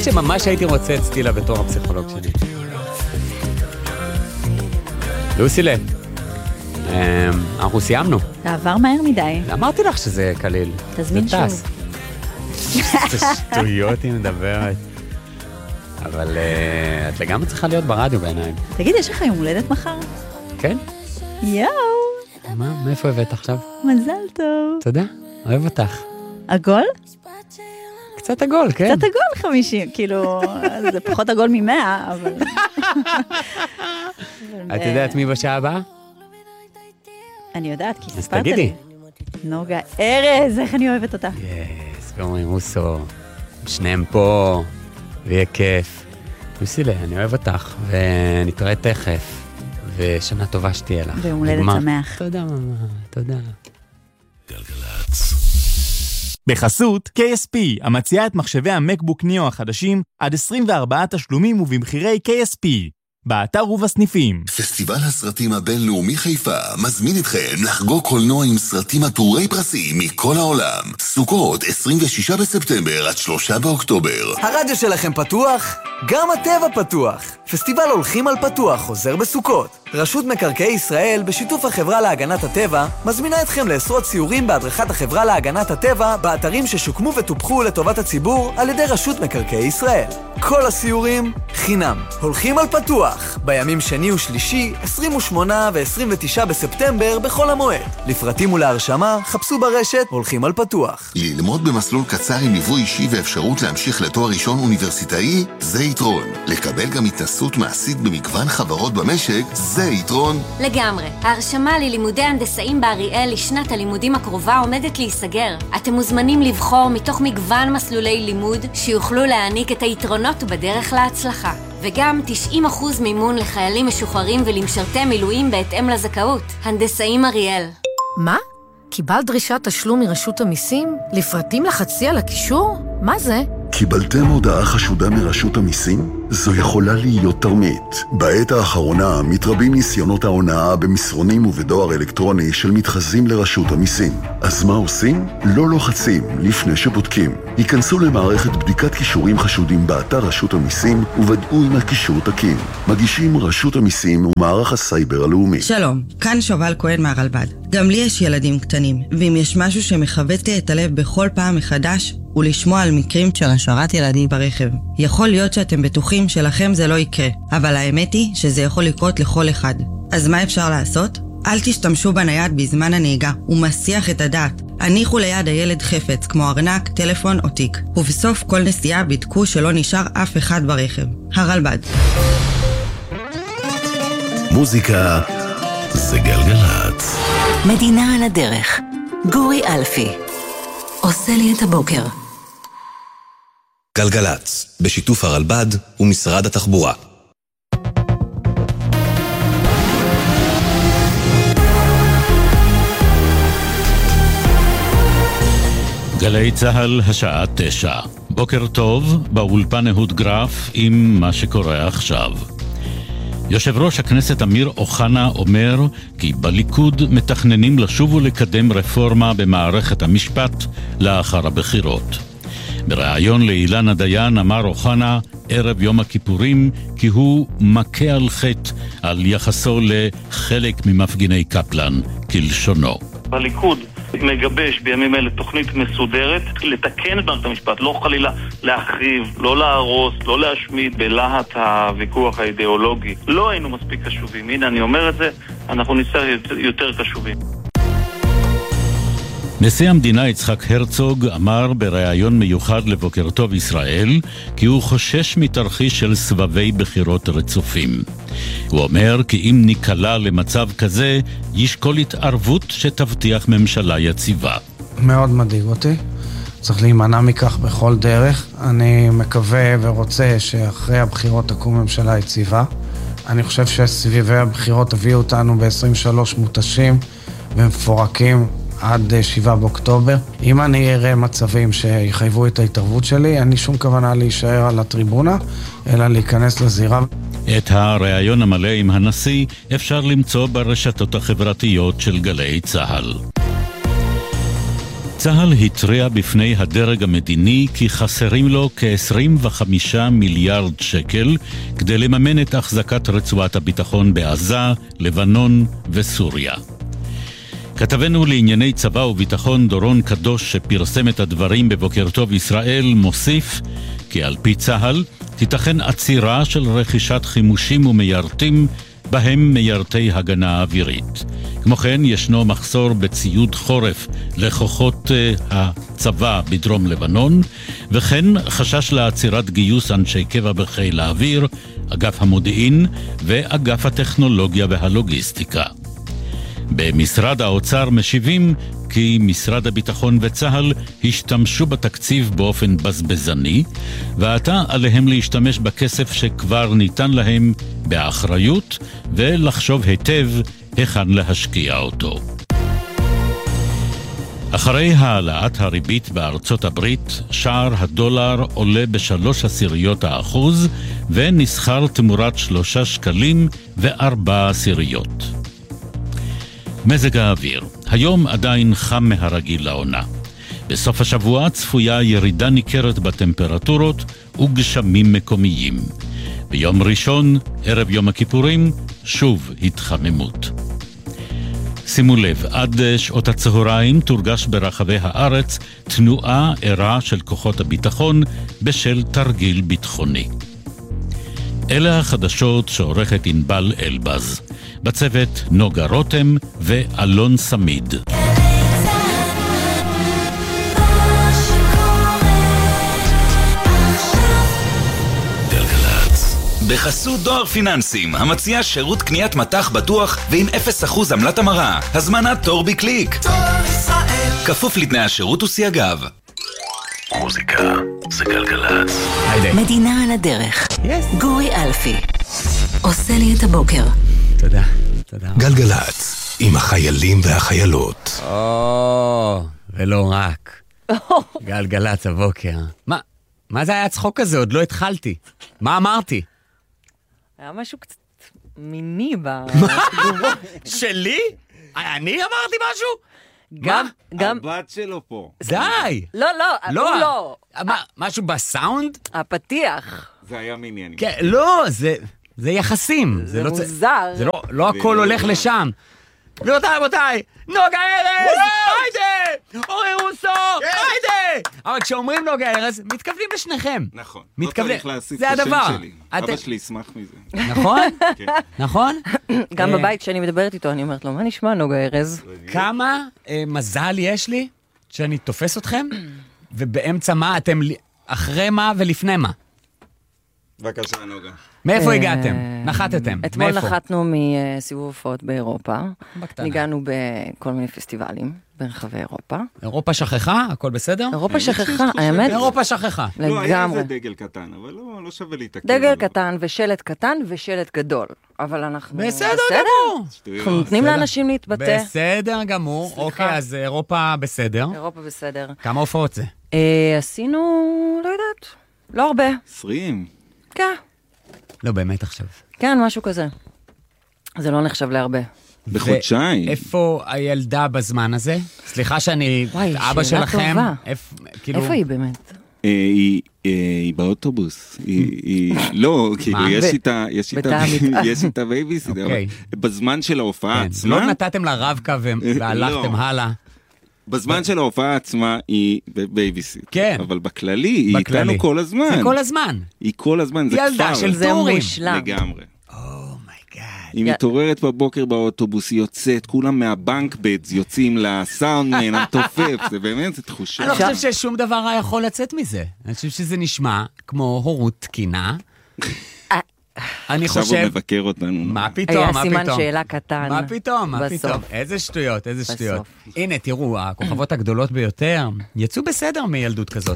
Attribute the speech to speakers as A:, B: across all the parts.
A: למרות שממש הייתי רוצה את סטילה בתור הפסיכולוג שלי. לוסילה, אנחנו סיימנו.
B: זה עבר מהר מדי.
A: אמרתי לך שזה קליל.
B: תזמין שוב.
A: זה שטויות היא מדברת. אבל את לגמרי צריכה להיות ברדיו בעיניים.
B: תגיד, יש לך יום הולדת מחר?
A: כן?
B: יאו.
A: מה? מאיפה הבאת עכשיו?
B: מזל טוב.
A: תודה, אוהב אותך.
B: עגול?
A: קצת עגול, כן.
B: קצת עגול 50, כאילו, זה פחות עגול מ100, אבל...
A: את יודעת מי בשעה הבאה?
B: אני יודעת, כי
A: אז
B: ספרת לי.
A: תגידי.
B: נוגה ארז, איך אני אוהבת אותה.
A: יס, ואומרים אוסו, שניהם פה, ויהיה כיף. לוסילה, אני אוהב אותך, ונתראה תכף, ושנה טובה שתהיה לך.
B: ויום הולדת שמח.
A: תודה, ממה, תודה.
C: גלגלץ. בחסות KSP, המציעה את מחשבי המקבוק ניאו החדשים עד 24 תשלומים ובמחירי KSP. באתר ובסניפים.
D: פסטיבל הסרטים הבינלאומי חיפה מזמין אתכם לחגוג קולנוע עם סרטים עטורי פרסים מכל העולם. סוכות 26 בספטמבר עד 3 באוקטובר.
E: הרדיו שלכם פתוח? גם הטבע פתוח. פסטיבל הולכים על פתוח חוזר בסוכות. רשות מקרקעי ישראל בשיתוף החברה להגנת הטבע מזמינה אתכם לעשרות סיורים בהדרכת החברה להגנת הטבע באתרים ששוקמו וטופחו לטובת הציבור על ידי רשות מקרקעי ישראל. כל הסיורים חינם. הולכים על פתוח בימים שני ושלישי 28 ו-29 בספטמבר בכל המועד. לפרטים ולהרשמה חפשו ברשת הולכים על פתוח.
D: ללמוד במסלול קצר עם ליווי אישי ואפשרות להמשיך לתואר ראשון אוניברסיטאי זה יתרון. לקבל גם התנסות מעשית במגוון חברות במשק זה יתרון.
F: לגמרי. ההרשמה ללימודי הנדסאים באריאל לשנת הלימודים הקרובה עומדת להיסגר. אתם מוזמנים לבחור מתוך מגוון מסלולי לימוד שיוכלו להעניק את היתרונות בדרך להצלחה. וגם 90% מימון לחיילים משוחררים ולמשרתי מילואים בהתאם לזכאות. הנדסאים אריאל.
G: מה? קיבלת דרישת תשלום מרשות המיסים? לפרטים לחצי על הקישור? מה זה?
H: קיבלתם הודעה חשודה מרשות המיסים? זו יכולה להיות תרמית. בעת האחרונה מתרבים ניסיונות ההונאה במסרונים ובדואר אלקטרוני של מתחזים לרשות המיסים. אז מה עושים? לא לוחצים לפני שבודקים. היכנסו למערכת בדיקת קישורים חשודים באתר רשות המיסים וודאו אם הקישור תקין. מגישים רשות המיסים ומערך הסייבר הלאומי.
I: שלום, כאן שובל כהן מהרלב"ד. גם לי יש ילדים קטנים, ואם יש משהו שמחווט לי את הלב בכל פעם מחדש, ולשמוע על מקרים של השארת ילדים ברכב. יכול להיות שאתם בטוחים שלכם זה לא יקרה, אבל האמת היא שזה יכול לקרות לכל אחד. אז מה אפשר לעשות? אל תשתמשו בנייד בזמן הנהיגה, הוא מסיח את הדעת. הניחו ליד הילד חפץ, כמו ארנק, טלפון או תיק. ובסוף כל נסיעה בדקו שלא נשאר אף אחד ברכב. הרלב"ד.
C: מוזיקה זה גלגלץ.
J: מדינה על הדרך. גורי אלפי. עושה לי את הבוקר.
K: גלגלץ, בשיתוף הרלב"ד ומשרד התחבורה.
L: גלי צהל השעה 9. בוקר טוב, באולפן אהוד גרף עם מה שקורה עכשיו. יושב ראש הכנסת אמיר אוחנה אומר כי בליכוד מתכננים לשוב ולקדם רפורמה במערכת המשפט לאחר הבחירות. בריאיון לאילנה דיין אמר אוחנה ערב יום הכיפורים כי הוא מכה על חטא על יחסו לחלק ממפגיני קפלן כלשונו.
M: בליכוד מגבש בימים אלה תוכנית מסודרת לתקן את מערכת המשפט, לא חלילה להחריב, לא להרוס, לא להשמיד בלהט הוויכוח האידיאולוגי. לא היינו מספיק קשובים. הנה אני אומר את זה, אנחנו נצטרך יותר קשובים.
L: נשיא המדינה יצחק הרצוג אמר בריאיון מיוחד לבוקר טוב ישראל כי הוא חושש מתרחיש של סבבי בחירות רצופים. הוא אומר כי אם ניקלע למצב כזה ישקול התערבות שתבטיח ממשלה יציבה.
N: מאוד מדאיג אותי, צריך להימנע מכך בכל דרך. אני מקווה ורוצה שאחרי הבחירות תקום ממשלה יציבה. אני חושב שסביבי הבחירות הביאו אותנו ב-23 מותשים ומפורקים עד 7 באוקטובר. אם אני אראה מצבים שיחייבו את ההתערבות שלי, אין לי שום כוונה להישאר על הטריבונה, אלא להיכנס לזירה.
L: את הריאיון המלא עם הנשיא אפשר למצוא ברשתות החברתיות של גלי צהל. צה"ל התריע בפני הדרג המדיני כי חסרים לו כ-25 מיליארד שקל כדי לממן את החזקת רצועת הביטחון בעזה, לבנון וסוריה. כתבנו לענייני צבא וביטחון דורון קדוש שפרסם את הדברים בבוקר טוב ישראל מוסיף כי על פי צה"ל תיתכן עצירה של רכישת חימושים ומיירטים בהם מיירטי הגנה אווירית. כמו כן ישנו מחסור בציוד חורף לכוחות הצבא בדרום לבנון, וכן חשש לעצירת גיוס אנשי קבע בחיל האוויר, אגף המודיעין ואגף הטכנולוגיה והלוגיסטיקה. במשרד האוצר משיבים כי משרד הביטחון וצה"ל השתמשו בתקציב באופן בזבזני, ועתה עליהם להשתמש בכסף שכבר ניתן להם באחריות ולחשוב היטב היכן להשקיע אותו. אחרי העלאת הריבית בארצות הברית, שער הדולר עולה ב0.3% ונסחר תמורת 3 שקלים ו4 עשיריות. מזג האוויר, היום עדיין חם מהרגיל לעונה. בסוף השבוע צפויה ירידה ניכרת בטמפרטורות וגשמים מקומיים. ביום ראשון, ערב יום הכיפורים, שוב התחממות. שימו לב, עד שעות הצהריים תורגש ברחבי הארץ תנועה ערה של כוחות הביטחון בשל תרגיל ביטחוני. אלה החדשות שעורכת ענבל אלבז. בצוות נוגה רותם ואלון סמיד.
O: בחסות דואר פיננסים, המציע שירות קניית מטח בטוח ועם 0% עמלת המרה. הזמנת תור בקליק. כפוף לתנאי השירות וסייגיו.
C: מוזיקה זה גלגלצ.
J: מדינה על הדרך. גורי אלפי. עושה לי את הבוקר.
A: תודה, תודה.
C: גלגלצ, עם החיילים והחיילות.
A: ולא רק. גלגלצ הבוקר. מה זה היה הצחוק הזה? עוד לא התחלתי. מה אמרתי?
P: היה משהו קצת מיני
A: בתגובות. שלי? אני אמרתי משהו?
P: גם
Q: הבת שלו פה.
A: די!
P: לא, הוא לא.
A: משהו בסאונד?
P: הפתיח.
Q: זה היה מיני, אני
A: כן, לא, זה יחסים.
P: זה מוזר.
A: זה לא הכל הולך לשם. רבותיי, נוגה ארז, היידה! אורי רוסו, היידה! אבל כשאומרים נוגה ארז, מתכוונים לשניכם.
Q: נכון.
A: לא
Q: צריך להסיף את השם שלי. אבא שלי ישמח מזה.
A: נכון? נכון?
P: גם בבית כשאני מדברת איתו, אני אומרת לו, מה נשמע נוגה ארז?
A: כמה מזל יש לי שאני תופס אתכם, ובאמצע מה אתם, אחרי מה ולפני מה?
Q: בבקשה, נוגה.
A: מאיפה הגעתם? נחתתם?
P: אתמול נחתנו מסיבוב הופעות באירופה. ניגענו בכל מיני פסטיבלים ברחבי אירופה.
A: אירופה שכחה? הכל בסדר?
P: אירופה שכחה, האמת?
A: אירופה שכחה.
Q: לא, היה איזה דגל קטן, אבל לא שווה להתעכב.
P: דגל קטן ושלט קטן ושלט גדול. אבל אנחנו...
A: בסדר גמור.
P: אנחנו נותנים לאנשים להתבטא.
A: בסדר גמור. אוקיי, אז אירופה בסדר.
P: אירופה בסדר.
A: כמה הופעות זה?
P: עשינו, לא יודעת, לא הרבה.
Q: 20.
P: כן.
A: לא, באמת עכשיו.
P: כן, משהו כזה. זה לא נחשב להרבה.
Q: בחודשיים.
A: איפה הילדה בזמן הזה? סליחה שאני אבא שלכם.
P: שאלה טובה. איפה היא באמת?
Q: היא באוטובוס. לא, כאילו, יש איתה בייביסיטר. בזמן של ההופעה עצמה...
A: לא נתתם לה רבקה והלכתם הלאה.
Q: בזמן של ההופעה עצמה היא בייביסיט.
A: כן.
Q: אבל בכללי היא איתנו כל הזמן.
A: זה כל הזמן.
Q: היא כל הזמן, זה כפר.
A: ילדה של טורים.
Q: לגמרי. היא מתעוררת בבוקר באוטובוס, היא יוצאת, כולם מהבנק בדס יוצאים לסאונדמן, התופף, זה באמת, זה תחושה.
A: אני לא חושב ששום דבר יכול לצאת מזה. אני חושב שזה נשמע כמו הורות תקינה. אני חושב...
Q: עכשיו הוא מבקר אותנו.
A: מה פתאום,
P: היה סימן שאלה קטן.
A: מה פתאום, איזה שטויות, איזה שטויות. הנה, תראו, הכוכבות הגדולות ביותר יצאו בסדר מילדות כזאת.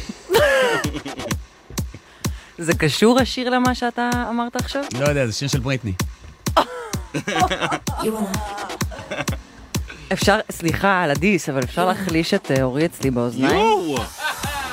P: זה קשור השיר למה שאתה אמרת עכשיו?
A: לא יודע, זה שיר של בריטני.
P: אפשר, סליחה על הדיס, אבל אפשר להחליש את אורי אצלי באוזניים?